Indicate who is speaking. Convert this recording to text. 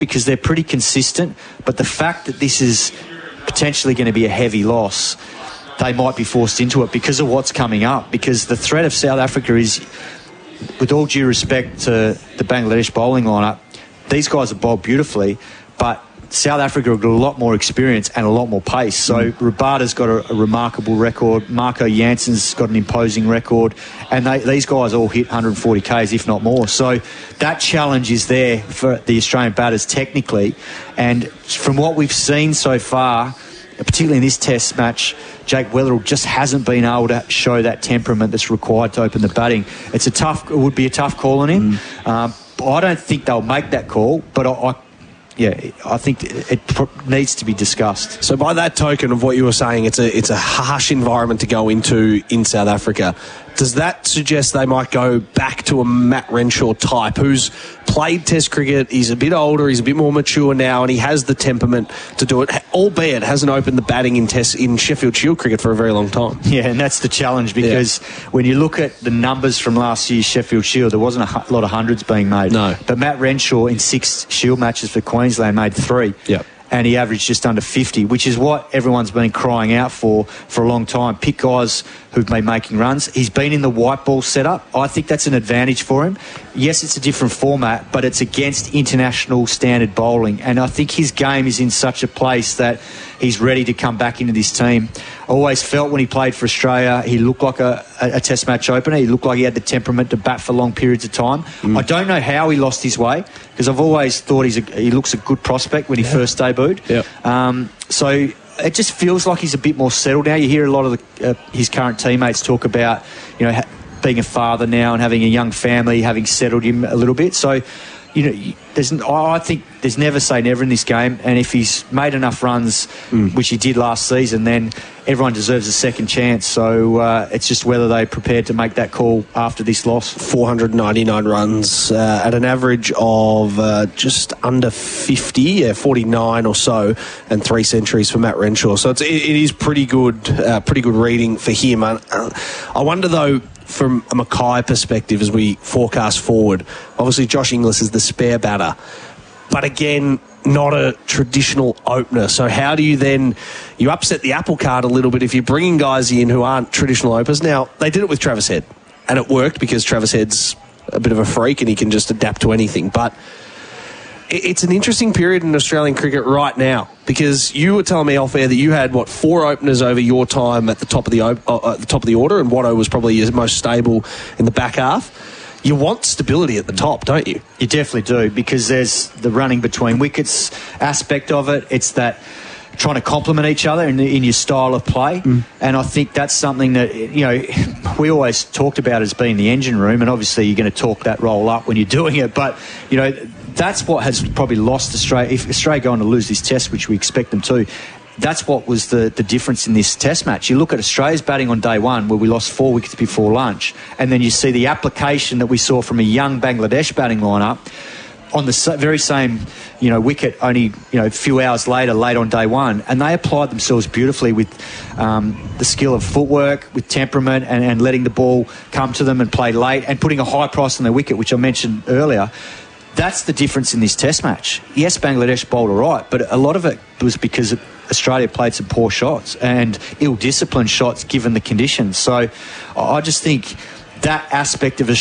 Speaker 1: because they're pretty consistent, but the fact that this is potentially going to be a heavy loss, they might be forced into it because of what's coming up, because the threat of South Africa is, with all due respect to the Bangladesh bowling lineup, these guys have bowled beautifully, but South Africa have got a lot more experience and a lot more pace. So Rabada's got a remarkable record. Marco Janssen's got an imposing record. And these guys all hit 140 Ks, if not more. So that challenge is there for the Australian batters technically. And from what we've seen so far, particularly in this test match, Jake Weatherall just hasn't been able to show that temperament that's required to open the batting. It would be a tough call on him. I don't think they'll make that call, but I think it needs to be discussed.
Speaker 2: So by that token of what you were saying, it's a harsh environment to go into in South Africa. Does that suggest they might go back to a Matt Renshaw type who's played Test cricket, he's a bit older, he's a bit more mature now, and he has the temperament to do it, albeit hasn't opened the batting in Sheffield Shield cricket for a very long time?
Speaker 1: Yeah, and that's the challenge, because when you look at the numbers from last year's Sheffield Shield, there wasn't a lot of hundreds being made.
Speaker 2: No.
Speaker 1: But Matt Renshaw in 6 Shield matches for Queensland made 3.
Speaker 2: Yep.
Speaker 1: And he averaged just under 50, which is what everyone's been crying out for a long time. Pick guys who've been making runs. He's been in the white ball setup. I think that's an advantage for him. Yes, it's a different format, but it's against international standard bowling. And I think his game is in such a place that he's ready to come back into this team. I always felt when he played for Australia, he looked like a test match opener. He looked like he had the temperament to bat for long periods of time. I don't know how he lost his way, because I've always thought he looks a good prospect when he first debuted.
Speaker 2: Yep.
Speaker 1: So it just feels like he's a bit more settled now. You hear a lot of his current teammates talk about, being a father now and having a young family, having settled him a little bit. So, I think there's never say never in this game, and if he's made enough runs, which he did last season, then everyone deserves a second chance. So it's just whether they're prepared to make that call after this loss.
Speaker 2: 499 runs at an average of just under 50, 49 or so, and 3 centuries for Matt Renshaw. So it is pretty good reading for him. I wonder though, from a Mackay perspective, as we forecast forward, obviously Josh Inglis is the spare batter, but again, not a traditional opener. So how do you upset the apple cart a little bit if you're bringing guys in who aren't traditional openers? Now, they did it with Travis Head, and it worked because Travis Head's a bit of a freak and he can just adapt to anything. But it's an interesting period in Australian cricket right now, because you were telling me off air that you had 4 openers over your time at the top of the order, and Watto was probably your most stable in the back half. You want stability at the top, don't you?
Speaker 1: You definitely do, because there's the running between wickets aspect of it. It's that trying to complement each other in your style of play. And I think that's something that, we always talked about as being the engine room, and obviously you're going to talk that role up when you're doing it. But, that's what has probably lost Australia. If Australia go on to lose this test, which we expect them to, that's what was the difference in this test match. You look at Australia's batting on day one, where we lost 4 wickets before lunch, and then you see the application that we saw from a young Bangladesh batting lineup on the very same wicket only a few hours later, late on day one, and they applied themselves beautifully with the skill of footwork, with temperament, and letting the ball come to them and play late, and putting a high price on their wicket, which I mentioned earlier. That's the difference in this test match. Yes, Bangladesh bowled all right, but a lot of it was because Australia played some poor shots and ill-disciplined shots given the conditions. So I just think that aspect of